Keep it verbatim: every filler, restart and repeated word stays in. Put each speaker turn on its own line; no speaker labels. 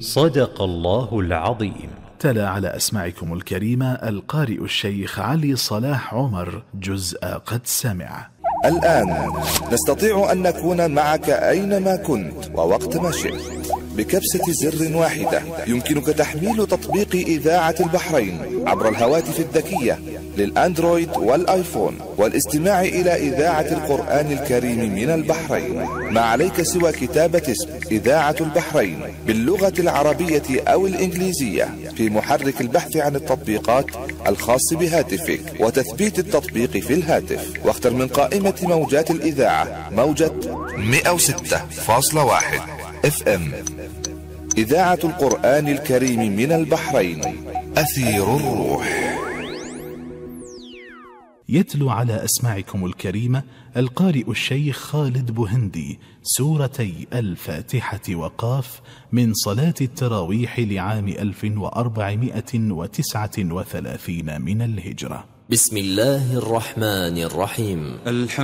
صدق الله العظيم.
تلا على أسماعكم الكريمة القارئ الشيخ علي صلاح عمر جزء قد سمع.
الآن نستطيع أن نكون معك أينما كنت ووقت ما شئت. بكبسة زر واحدة يمكنك تحميل تطبيق إذاعة البحرين عبر الهواتف الذكية للأندرويد والآيفون والاستماع إلى إذاعة القرآن الكريم من البحرين. ما عليك سوى كتابة اسم إذاعة البحرين باللغة العربية أو الإنجليزية في محرك البحث عن التطبيقات الخاص بهاتفك وتثبيت التطبيق في الهاتف، واختر من قائمة موجات الإذاعة موجة مئة وستة فاصلة واحد اف ام. إذاعة القرآن الكريم من البحرين، أثير الروح.
يتلو على أسماعكم الكريمة القارئ الشيخ خالد بوهندي سورتي الفاتحة وقاف من صلاة التراويح لعام ألف وأربعمائة وتسعة وثلاثين من الهجرة.
بسم الله الرحمن الرحيم.